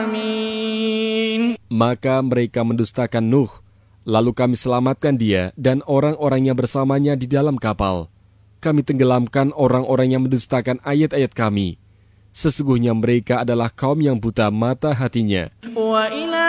Maka mereka mendustakan Nuh, lalu kami selamatkan dia dan orang-orang yang bersamanya di dalam kapal. Kami tenggelamkan orang-orang yang mendustakan ayat-ayat kami. Sesungguhnya mereka adalah kaum yang buta mata hatinya.